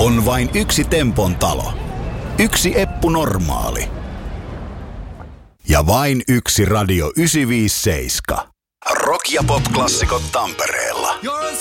On vain yksi Tempon talo. Yksi Eppu Normaali. Ja vain yksi Radio 957. Rock- ja pop-klassikot Tampereella. You're as